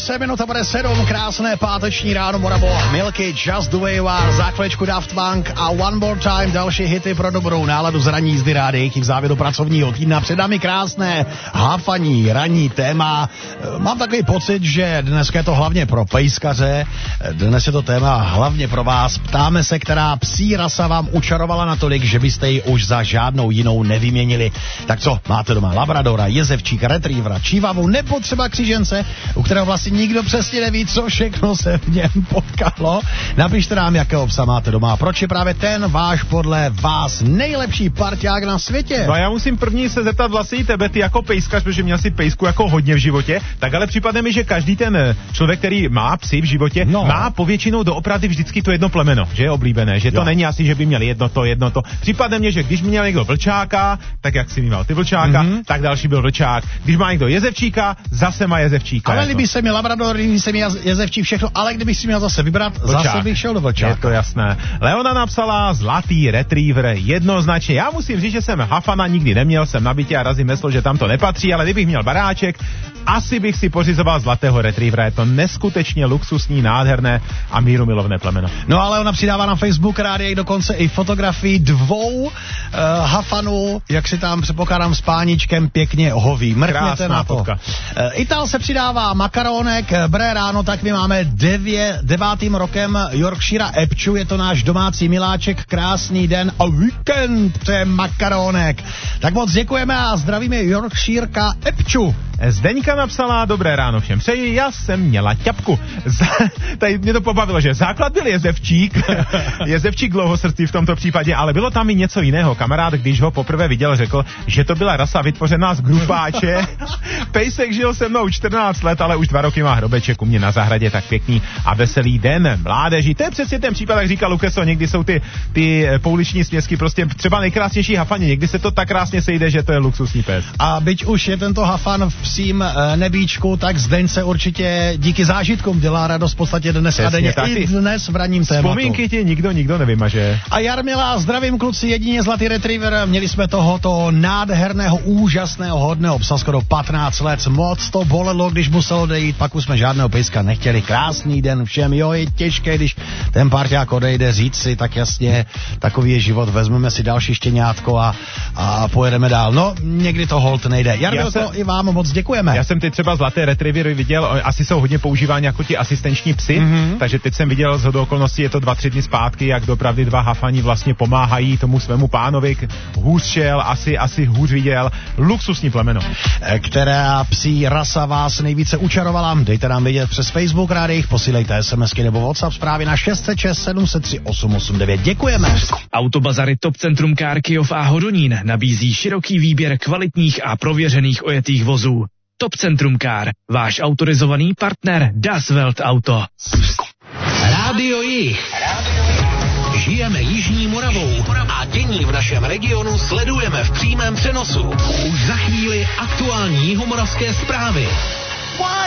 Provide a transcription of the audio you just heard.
10 minut a bude 7, krásné páteční ráno, Moravo, Milky, Just the Way You Are, za chvíličku Daft Punk a One More Time, další hity pro dobrou náladu z ranní jízdy rádií v závěru pracovního týdna. Před námi krásné háfaní ranní téma. Mám takový pocit, že dnes je to hlavně pro pejskaře, dnes je to téma hlavně pro vás. Ptáme se, která psí rasa vám učarovala natolik, že byste ji už za žádnou jinou nevyměnili. Tak co, máte doma labradora, jezevčíka, retrievera, chihuahu nebo třeba křížence, u kterého vlastně nikdo přesně neví, co všechno se v něm potkalo. Napište nám, jakého psa máte doma. Proč je právě ten váš podle vás nejlepší parťák na světě? No já musím první se zeptat vlastně tebe, ty jako pejskař, protože měl si pejsku jako hodně v životě, tak ale připadne mi, že každý ten člověk, který má psy v životě, má povětšinou doopravdy vždycky to jedno plemeno, že je oblíbené, že to není asi, že by měl jedno to. Připadne mně, že když měl někdo vlčáka, tak jak si měl ty vlčáka, tak další byl vlčák. Když má někdo jezevčíka, zase má jezevčíka. Ale kdyby se měl labrador, kdyby se měl jezevčík, všechno, ale kdyby si měl zase vybrat, vlčák. Zase bych šel do vlčáka. Je to jasné. Leona napsala zlatý retriever jednoznačně. Já musím říct, že jsem hafana nikdy neměl, jsem na bytě a razím myslel, že tam to nepatří, ale kdybych měl baráček, asi bych si pořizoval zlatého retrievera. Je to neskutečně luxusní, nádherné a mírumilovné plemeno. No ale ona přidává na Facebook rádi dokonce i fotografii dvou hafanů, jak si tam předpokládám s páničkem pěkně hoví. Mrkněte na to. Fotka. Ital se přidává makaronek, bré ráno, tak my máme 9. rokem Yorkshira Epču, je to náš domácí miláček, krásný den a víkend, to je makaronek. Tak moc děkujeme a zdravíme Yorkshireka Epču. Zdeňka napsala, dobré ráno všem přeji, já jsem měla ťapku. Tady mě to pobavilo, že základ byl jezevčík dlouhosrstý v tomto případě, ale bylo tam i něco jiného. Kamarád, když ho poprvé viděl, řekl, že to byla rasa vytvořená z grupáče. Pejsek žil se mnou 14 let, ale už 2 roky má hrobeček u mě na zahradě, tak pěkný a veselý den mládeži. To je přesně ten případ, jak říká Lukeso, někdy jsou ty pouliční směsky prostě třeba nejkrásnější hafani, někdy se to tak krásně sejde, že to je luxusní pes. A byť už je tento hafan v psím nebíčku, tak Zdeňce určitě díky zážitkům dělá radost v podstatě dnes a denně. I dnes v ranním tématu. Vzpomínky ti nikdo nevymaže. A Jarmila, zdravím kluci, jedině zlatý retriever. Měli jsme tohoto nádherného, úžasného, hodného psa skoro 15 let. Moc to bolelo, když musel odejít, pak už jsme žádného pejska nechtěli. Krásný den všem, jo, je těžké, když ten parťák odejde, říct si tak jasně, takový je život, vezmeme si další štěňátko a pojedeme dál. No, někdy to holt nejde. Jarmilko, i vám moc děkujeme. Já jsem teď třeba zlaté retrievery viděl, asi jsou hodně používáni jako ti asistenční psy, takže teď jsem viděl shodou okolností, je to 2-3 dny zpátky, jak dopravdy 2 hafani vlastně pomáhají tomu svému pánovi, hůř šel, asi hůř viděl, luxusní plemeno. Která psí rasa vás nejvíce učarovala? Dejte nám vědět přes Facebook rádiích, posílejte SMSky nebo WhatsApp zprávy na 606 703 889. Děkujeme. Autobazary Top Centrum Car Kyjov a Hodonín nabízí široký výběr kvalitních a prověřených ojetých vozů. Top Centrum Car, váš autorizovaný partner Das Welt Auto. Rádio Jih. Žijeme Jižní Moravou a dění v našem regionu sledujeme v přímém přenosu. Už za chvíli aktuální jihomoravské zprávy.